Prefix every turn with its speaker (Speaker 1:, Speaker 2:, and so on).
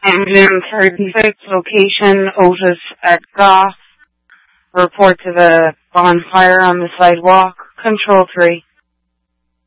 Speaker 1: Ambulance 36, location Otis at Goff. Report to the bonfire on the sidewalk. Control 3.